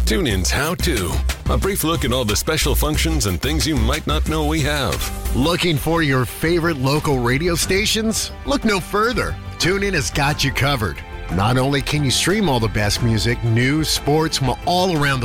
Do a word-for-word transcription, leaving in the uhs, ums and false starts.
TuneIn's How To. A brief look at all the special functions and things you might not know we have. Looking for your favorite local radio stations? Look no further. TuneIn has got you covered. Not only can you stream all the best music, news, sports from all around the